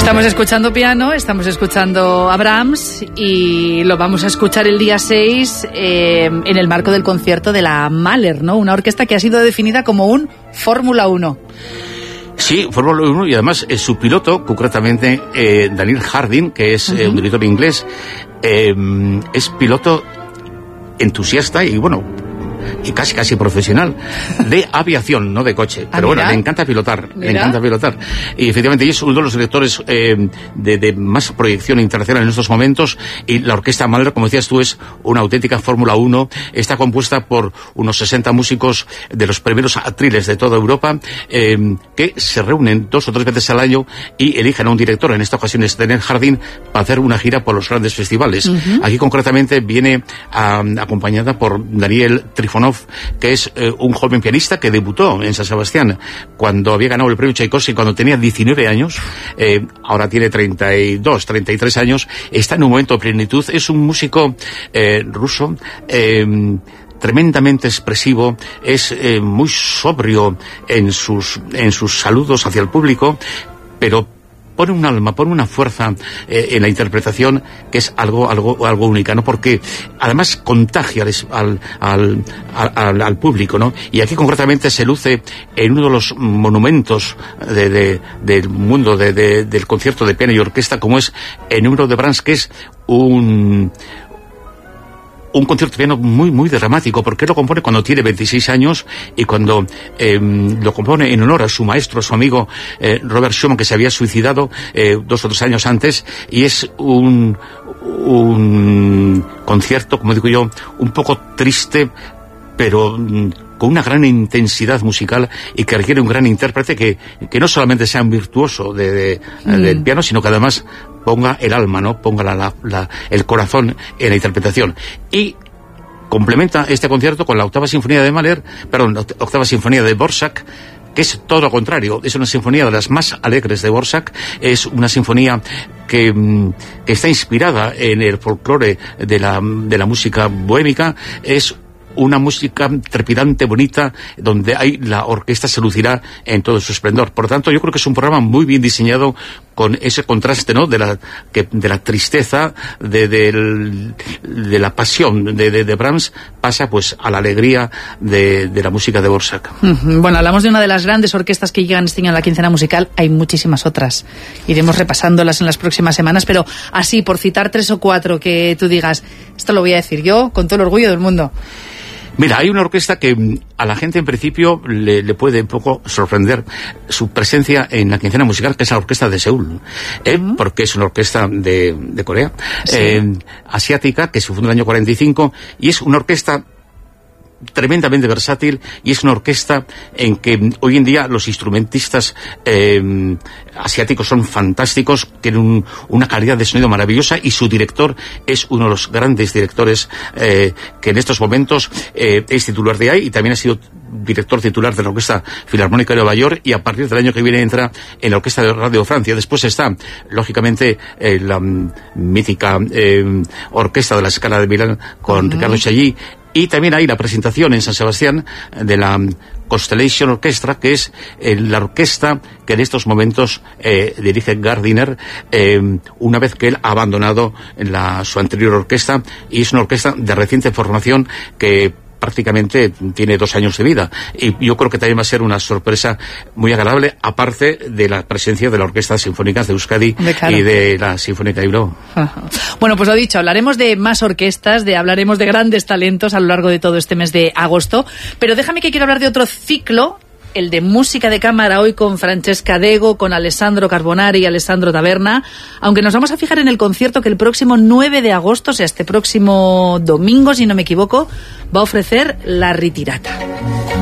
Estamos escuchando piano, estamos escuchando a Brahms y lo vamos a escuchar el día 6 en el marco del concierto de la Mahler, ¿no? Una orquesta que ha sido definida como un Fórmula 1. Sí, Fórmula 1, y además su piloto, concretamente Daniel Harding, que es un director inglés, es piloto entusiasta y bueno, y casi profesional de aviación, no de coche, pero bueno, le encanta pilotar, y efectivamente es uno de los directores de más proyección internacional en estos momentos, y la orquesta Mahler, como decías tú, es una auténtica Fórmula 1, está compuesta por unos 60 músicos de los primeros atriles de toda Europa, que se reúnen 2 o 3 veces al año y eligen a un director, en esta ocasión es Daniel Harding, para hacer una gira por los grandes festivales. Aquí concretamente viene acompañada por Daniel Trifonov, que es un joven pianista que debutó en San Sebastián cuando había ganado el premio Tchaikovsky cuando tenía 19 años, ahora tiene 32, 33 años, está en un momento de plenitud, es un músico ruso, tremendamente expresivo, es muy sobrio en sus saludos hacia el público, pero pone un alma, pone una fuerza en la interpretación que es algo única, ¿no? Porque además contagia al público, ¿no? Y aquí concretamente se luce en uno de los monumentos del mundo del concierto de piano y orquesta, como es el número de Brahms, que es un concierto de piano muy dramático, porque él lo compone cuando tiene 26 años y cuando lo compone en honor a su maestro, a su amigo Robert Schumann, que se había suicidado 2 o 3 años antes, y es un concierto, como digo yo, un poco triste, pero con una gran intensidad musical y que requiere un gran intérprete que no solamente sea un virtuoso del piano, sino que además ponga el alma, ¿no? Ponga el corazón en la interpretación. Y complementa este concierto con la octava sinfonía de Dvořák, que es todo lo contrario, es una sinfonía de las más alegres de Dvořák, es una sinfonía que está inspirada en el folclore de la música bohémica, es una música trepidante, bonita, donde la orquesta se lucirá en todo su esplendor. Por lo tanto, yo creo que es un programa muy bien diseñado, con ese contraste, ¿no? de la tristeza, de la pasión de Brahms, pasa pues a la alegría de la música de Dvořák. Bueno, hablamos de una de las grandes orquestas que llegan este año a la quincena musical. Hay muchísimas otras. Iremos repasándolas en las próximas semanas, pero así, por citar 3 o 4 que tú digas, esto lo voy a decir yo con todo el orgullo del mundo. Mira, hay una orquesta que a la gente en principio le puede un poco sorprender su presencia en la quincena musical, que es la orquesta de Seúl, porque es una orquesta de Corea, asiática, que se fundó en el año 45, y es una orquesta tremendamente versátil, y es una orquesta en que hoy en día los instrumentistas asiáticos son fantásticos, tienen una calidad de sonido maravillosa, y su director es uno de los grandes directores que en estos momentos es titular de ahí, y también ha sido director titular de la Orquesta Filarmónica de Nueva York, y a partir del año que viene entra en la Orquesta de Radio Francia. Después está, lógicamente, la mítica Orquesta de la Scala de Milán con Riccardo Chailly, y también hay la presentación en San Sebastián de la Constellation Orchestra, que es la orquesta que en estos momentos dirige Gardiner, una vez que él ha abandonado su anterior orquesta, y es una orquesta de reciente formación que prácticamente tiene 2 años de vida, y yo creo que también va a ser una sorpresa muy agradable, aparte de la presencia de la Orquesta Sinfónica de Euskadi y de la Sinfónica de Bilbao. Bueno, pues lo dicho, hablaremos de más orquestas, hablaremos de grandes talentos a lo largo de todo este mes de agosto, pero déjame que quiero hablar de otro ciclo, el de música de cámara, hoy con Francesca Dego, con Alessandro Carbonari y Alessandro Taberna, aunque nos vamos a fijar en el concierto que el próximo 9 de agosto, o sea, este próximo domingo, si no me equivoco, va a ofrecer La Ritirata.